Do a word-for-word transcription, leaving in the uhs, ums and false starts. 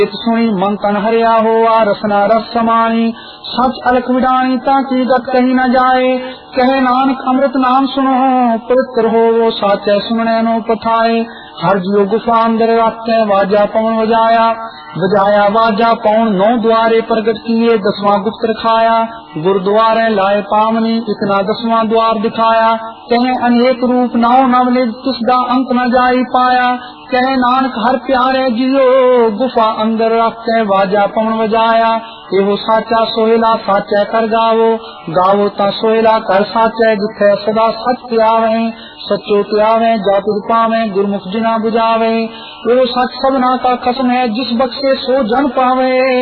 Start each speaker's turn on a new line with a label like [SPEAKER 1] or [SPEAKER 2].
[SPEAKER 1] सुनी मन तन हरिया होआ रसना रस समानी सच अलख विडानी ताकि गत कहीं न जाए। कहे नानक अमृत नाम सुनो पवित्र हो वो साचे सुनने नो पठाए। हर जियो गुफा अंदर रखते वाजा पवन बजाया बजाया वाजा पवन नौ द्वारे प्रगट किए दसवां गुप्त रखाया। गुरुद्वारे लाए पावनी इतना दसवां द्वार दिखाया। कहे अनेक रूप नौ नवनिध तिसदा अंत न जाई पाया। कहे नानक हर प्यारे जियो गुफा अंदर रखते वाजा पवन बजाया। एहो साचा सोहेला साचा कर गावो गावो ता सोहेला कर साचा जिथे सदा सच प्यावे सचो प्यावे जातु पावे गुरमुख जिना बुझावे। एहो सच सबना का कसम है जिस बख्शे सो जन पावे।